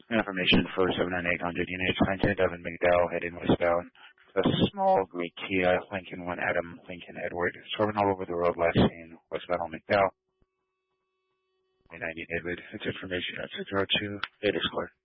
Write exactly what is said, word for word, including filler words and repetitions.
Information for seven nine eight hundred units, Hunted, Evan McDowell, heading westbound. A small gray Kia, Lincoln one Adam, Lincoln Edward, swerving all over the road, last seen westbound on McDowell. ninety David, it's information at six zero two, data score.